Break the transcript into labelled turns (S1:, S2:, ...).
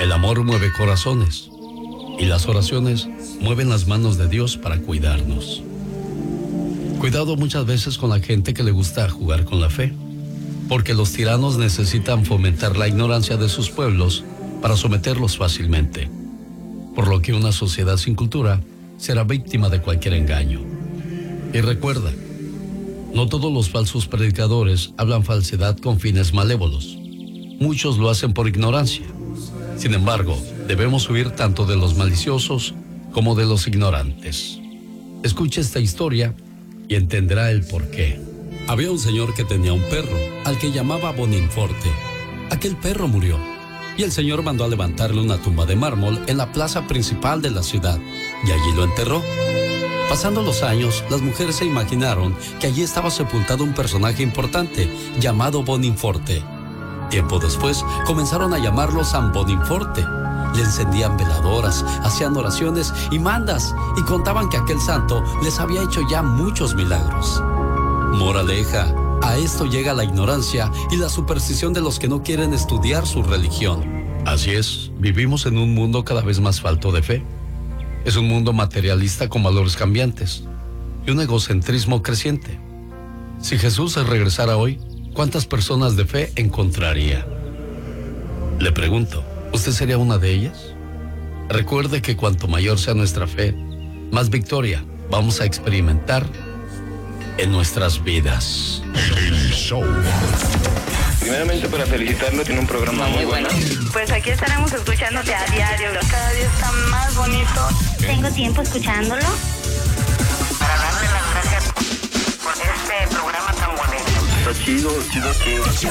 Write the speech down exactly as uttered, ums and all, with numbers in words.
S1: El amor mueve corazones y las oraciones mueven las manos de Dios para cuidarnos. Cuidado muchas veces con la gente que le gusta jugar con la fe, porque los tiranos necesitan fomentar la ignorancia de sus pueblos para someterlos fácilmente, por lo que una sociedad sin cultura será víctima de cualquier engaño. Y recuerda, no todos los falsos predicadores hablan falsedad con fines malévolos. Muchos lo hacen por ignorancia. Sin embargo, debemos huir tanto de los maliciosos como de los ignorantes. Escuche esta historia y entenderá el porqué. Había un señor que tenía un perro, al que llamaba Boninforte. Aquel perro murió, y el señor mandó a levantarle una tumba de mármol en la plaza principal de la ciudad, y allí lo enterró. Pasando los años, las mujeres se imaginaron que allí estaba sepultado un personaje importante, llamado Boninforte. Tiempo después, comenzaron a llamarlo San Boninforte. Le encendían veladoras, hacían oraciones y mandas, y contaban que aquel santo les había hecho ya muchos milagros. Moraleja, a esto llega la ignorancia y la superstición de los que no quieren estudiar su religión. Así es, vivimos en un mundo cada vez más falto de fe. Es un mundo materialista con valores cambiantes y un egocentrismo creciente. Si Jesús regresara hoy, ¿cuántas personas de fe encontraría? Le pregunto, ¿usted sería una de ellas? Recuerde que cuanto mayor sea nuestra fe, más victoria vamos a experimentar en nuestras vidas.
S2: El show.
S3: Primeramente para felicitarlo, tiene un programa muy bueno.
S4: Pues aquí estaremos escuchándote a diario, cada día está más bonito.
S5: Tengo tiempo escuchándolo.
S4: Para darle las gracias por este programa tan bonito.
S3: Está chido, chido, chido.